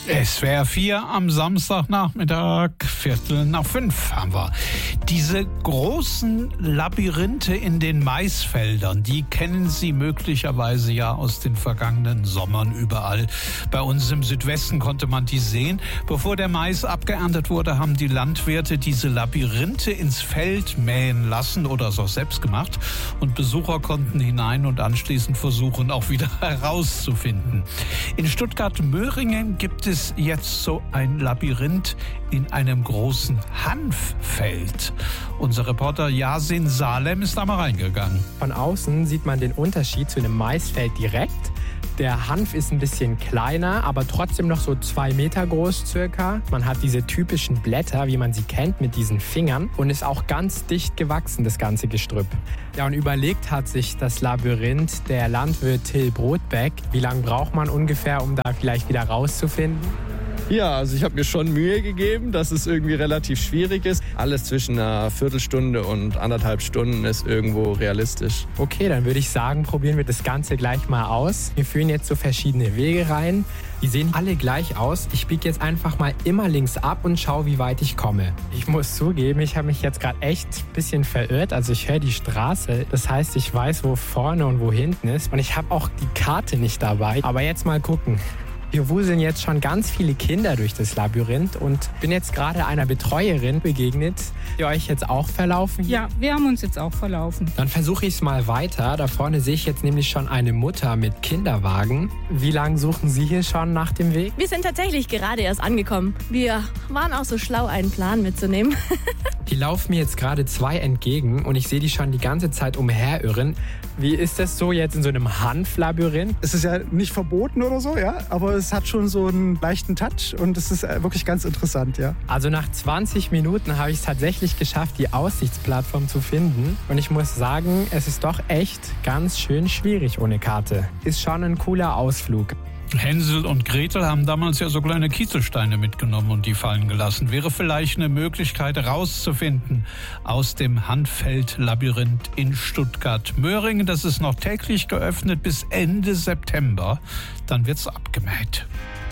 SWR 4 am Samstagnachmittag, 4:45 haben wir. Diese großen Labyrinthe in den Maisfeldern, die kennen Sie möglicherweise ja aus den vergangenen Sommern überall. Bei uns im Südwesten konnte man die sehen. Bevor der Mais abgeerntet wurde, haben die Landwirte diese Labyrinthe ins Feld mähen lassen oder es auch selbst gemacht. Und Besucher konnten hinein und anschließend versuchen, auch wieder herauszufinden. In Stuttgart-Möhringen gibt es jetzt so ein Labyrinth in einem großen Hanffeld. Unser Reporter Yasin Salem ist da mal reingegangen. Von außen sieht man den Unterschied zu einem Maisfeld direkt. Der Hanf ist ein bisschen kleiner, aber trotzdem noch so 2 Meter groß circa. Man hat diese typischen Blätter, wie man sie kennt, mit diesen Fingern und ist auch ganz dicht gewachsen, das ganze Gestrüpp. Ja, und überlegt hat sich das Labyrinth der Landwirt Till Brotbeck. Wie lange braucht man ungefähr, um da vielleicht wieder rauszufinden? Ja, also ich habe mir schon Mühe gegeben, dass es irgendwie relativ schwierig ist. Alles zwischen einer Viertelstunde und 1,5 Stunden ist irgendwo realistisch. Okay, dann würde ich sagen, probieren wir das Ganze gleich mal aus. Wir führen jetzt so verschiedene Wege rein. Die sehen alle gleich aus. Ich biege jetzt einfach mal immer links ab und schaue, wie weit ich komme. Ich muss zugeben, ich habe mich jetzt gerade echt ein bisschen verirrt. Also ich höre die Straße. Das heißt, ich weiß, wo vorne und wo hinten ist. Und ich habe auch die Karte nicht dabei. Aber jetzt mal gucken. Hier wuseln jetzt schon ganz viele Kinder durch das Labyrinth und bin jetzt gerade einer Betreuerin begegnet. Ihr euch jetzt auch verlaufen? Ja, wir haben uns jetzt auch verlaufen. Dann versuche ich es mal weiter. Da vorne sehe ich jetzt nämlich schon eine Mutter mit Kinderwagen. Wie lange suchen Sie hier schon nach dem Weg? Wir sind tatsächlich gerade erst angekommen. Wir waren auch so schlau, einen Plan mitzunehmen. Die laufen mir jetzt gerade 2 entgegen und ich sehe die schon die ganze Zeit umherirren. Wie ist das so jetzt in so einem Hanflabyrinth? Es ist ja nicht verboten oder so, ja, aber es hat schon so einen leichten Touch und es ist wirklich ganz interessant, ja. Also nach 20 Minuten habe ich es tatsächlich geschafft, die Aussichtsplattform zu finden. Und ich muss sagen, es ist doch echt ganz schön schwierig ohne Karte. Ist schon ein cooler Ausflug. Hänsel und Gretel haben damals ja so kleine Kieselsteine mitgenommen und die fallen gelassen. Wäre vielleicht eine Möglichkeit rauszufinden aus dem Hanffeld-Labyrinth in Stuttgart-Möhringen. Das ist noch täglich geöffnet bis Ende September. Dann wird's abgemäht.